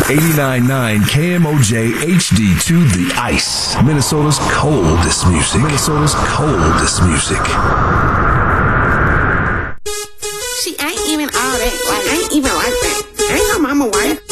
89.9 KMOJ HD2 The Ice. Minnesota's coldest music. Minnesota's coldest music. She ain't even all that. Like, ain't even like that. Ain't her mama white.